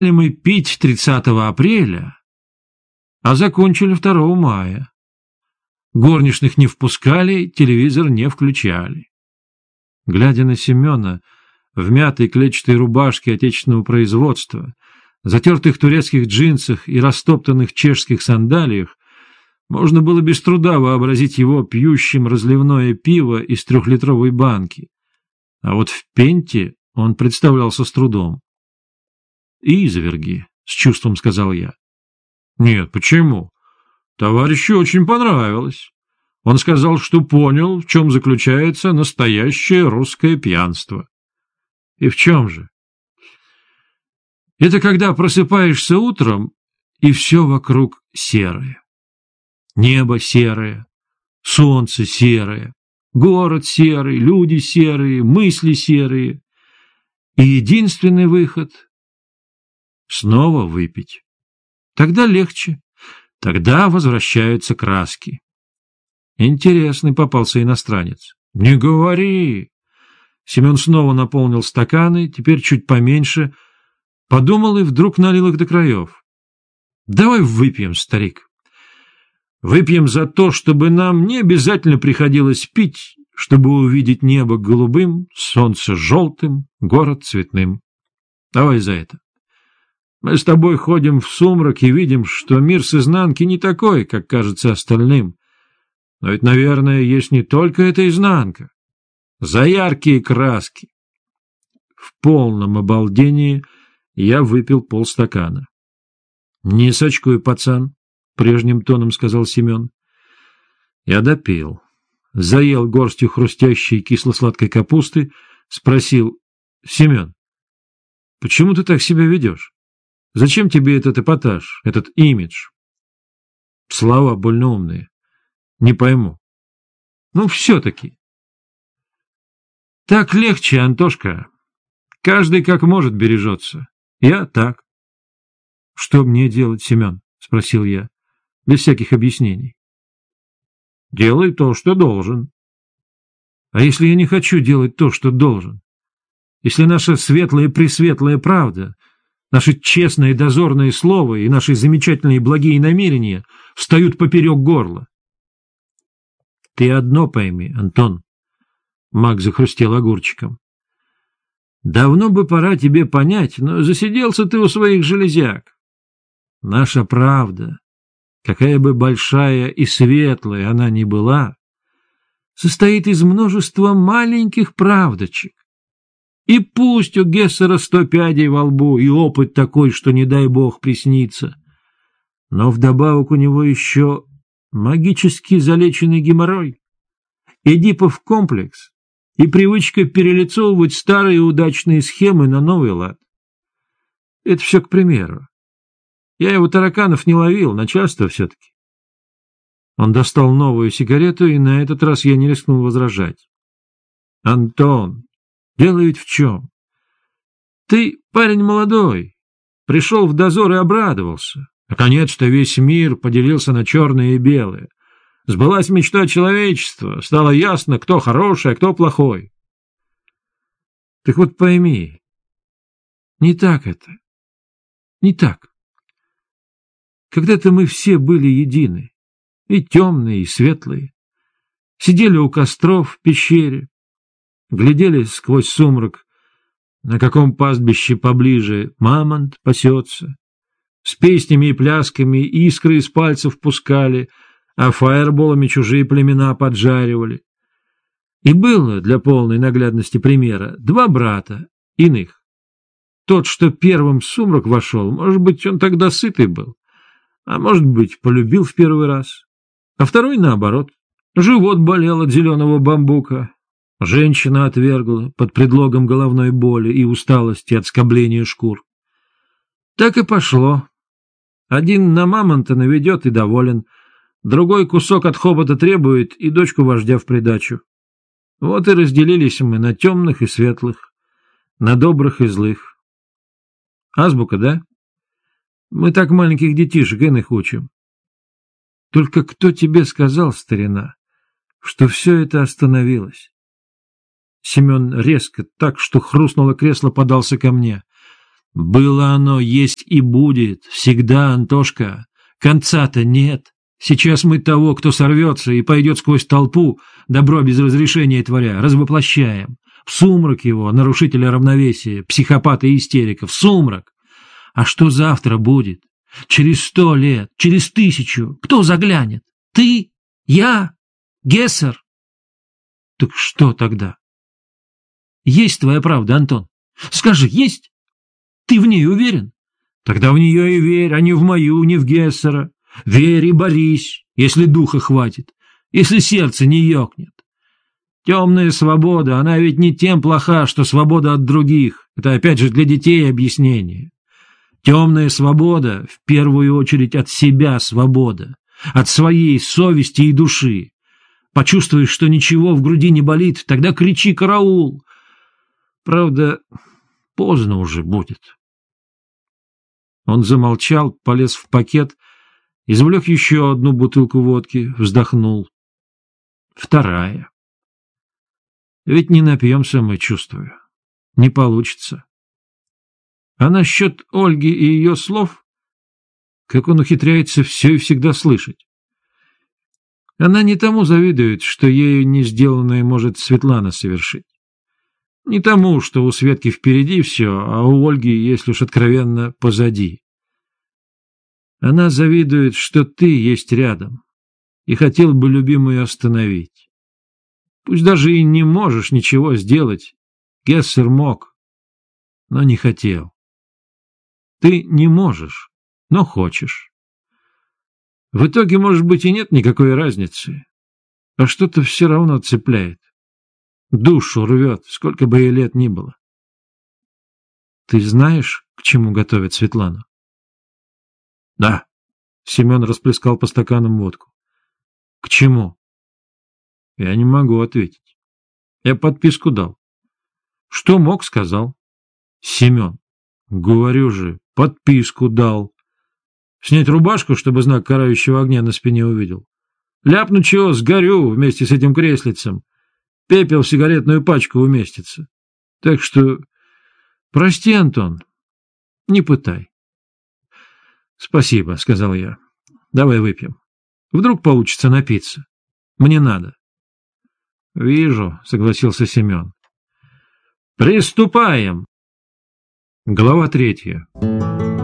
Мы пить 30 апреля, а закончили 2 мая. Горничных не впускали, телевизор не включали. Глядя на Семена в мятой клетчатой рубашке отечественного производства, затертых турецких джинсах и растоптанных чешских сандалиях, можно было без труда вообразить его пьющим разливное пиво из 3-литровой банки. А вот в пенте он представлялся с трудом. «Изверги», — с чувством сказал я. «Нет, почему? Товарищу очень понравилось. Он сказал, что понял, в чем заключается настоящее русское пьянство». «И в чем же?» «Это когда просыпаешься утром, и все вокруг серое. Небо серое, солнце серое, город серый, люди серые, мысли серые. И единственный выход — снова выпить. Тогда легче, тогда возвращаются краски». Интересный попался иностранец. «Не говори!» Семен снова наполнил стаканы, теперь чуть поменьше, подумал и вдруг налил их до краев. «Давай выпьем, старик. Выпьем за то, чтобы нам не обязательно приходилось пить, чтобы увидеть небо голубым, солнце желтым, город цветным. Давай за это. Мы с тобой ходим в сумрак и видим, что мир с изнанки не такой, как кажется остальным. Но ведь, наверное, есть не только эта изнанка. За яркие краски». В полном обалдении я выпил полстакана. «Не сочкуй, пацан», — прежним тоном сказал Семен. Я допил, заел горстью хрустящей кисло-сладкой капусты, спросил: «Семен, почему ты так себя ведешь? Зачем тебе этот эпатаж, этот имидж?» Слова больно умные. Не пойму. Ну, все-таки. Так легче, Антошка. Каждый как может бережется. Я так. — Что мне делать, Семен? — спросил я, без всяких объяснений. — Делай то, что должен. — А если я не хочу делать то, что должен? Если наша светлая-пресветлая правда, наше честное и дозорное слово и наши замечательные благие намерения встают поперек горла? — Ты одно пойми, Антон, — Мак захрустел огурчиком. — Давно бы пора тебе понять, но засиделся ты у своих железяк. Наша правда, какая бы большая и светлая она ни была, состоит из множества маленьких правдочек. И пусть у Гессера 100 пядей во лбу и опыт такой, что не дай бог приснится, но вдобавок у него еще магически залеченный геморрой, Эдипов комплекс и привычка перелицовывать старые удачные схемы на новый лад. Это все к примеру. Я его тараканов не ловил, начальство все-таки. Он достал новую сигарету, и на этот раз я не рискнул возражать. — Антон, дело ведь в чем? Ты парень молодой, пришел в дозор и обрадовался. Наконец-то весь мир поделился на черное и белое. Сбылась мечта человечества, стало ясно, кто хороший, а кто плохой. Так вот пойми, не так это, не так. Когда-то мы все были едины, и темные, и светлые. Сидели у костров в пещере, глядели сквозь сумрак, на каком пастбище поближе мамонт пасется. С песнями и плясками искры из пальцев пускали, а фаерболами чужие племена поджаривали. И было, для полной наглядности примера, 2 брата, иных. Тот, что первым в сумрак вошел, может быть, он тогда сытый был, а может быть, полюбил в первый раз. А второй, наоборот, живот болел от зеленого бамбука. Женщина отвергла под предлогом головной боли и усталости от скобления шкур. Так и пошло. Один на мамонта наведет и доволен, другой кусок от хобота требует и дочку вождя в придачу. Вот и разделились мы на темных и светлых, на добрых и злых. Азбука, да? Мы так маленьких детишек иных учим. Только кто тебе сказал, старина, что все это остановилось? Семен резко, так что хрустнуло кресло, подался ко мне. Было оно, есть и будет, всегда, Антошка. Конца-то нет. Сейчас мы того, кто сорвется и пойдет сквозь толпу, добро без разрешения творя, развоплощаем. В сумрак его, нарушителя равновесия, психопата и истерика, в сумрак. А что завтра будет? Через 100 лет, через 1000, кто заглянет? Ты? Я? Гессер? Так что тогда? Есть твоя правда, Антон? Скажи, есть? Ты в ней уверен? Тогда в нее и верь, а не в мою, не в Гессера. Верь и борись, если духа хватит, если сердце не ёкнет. Темная свобода, она ведь не тем плоха, что свобода от других. Это опять же для детей объяснение. Темная свобода, в первую очередь от себя свобода, от своей совести и души. Почувствуешь, что ничего в груди не болит, тогда кричи «караул». Правда, поздно уже будет. Он замолчал, полез в пакет, извлек еще одну бутылку водки, вздохнул. Вторая. Ведь не напьемся мы, чувствую. Не получится. А насчет Ольги и ее слов, как он ухитряется все и всегда слышать. Она не тому завидует, что ею не сделанное может Светлана совершить. Не тому, что у Светки впереди все, а у Ольги, если уж откровенно, позади. Она завидует, что ты есть рядом, и хотел бы любимую остановить. Пусть даже и не можешь ничего сделать. Гессер мог, но не хотел. Ты не можешь, но хочешь. В итоге, может быть, и нет никакой разницы, а что-то все равно цепляет. Душу рвет, сколько бы ей лет ни было. Ты знаешь, к чему готовит Светлану? Да. Семен расплескал по стаканам водку. К чему? Я не могу ответить. Я подписку дал. Что мог, сказал. Семен, говорю же, подписку дал. Снять рубашку, чтобы знак карающего огня на спине увидел. Ляпну чего, сгорю вместе с этим креслицем. Пепел в сигаретную пачку уместится. Так что, прости, Антон, не пытай. Спасибо, сказал я. Давай выпьем. Вдруг получится напиться. Мне надо. Вижу, согласился Семен. Приступаем. Глава 3.